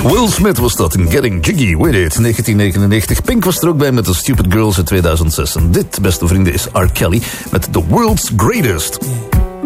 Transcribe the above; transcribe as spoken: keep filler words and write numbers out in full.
Will Smith was dat in Getting Jiggy With It, negentien negenennegentig. Pink was er ook bij met The Stupid Girls in tweeduizend zes. En dit, beste vrienden, is R. Kelly met The World's Greatest.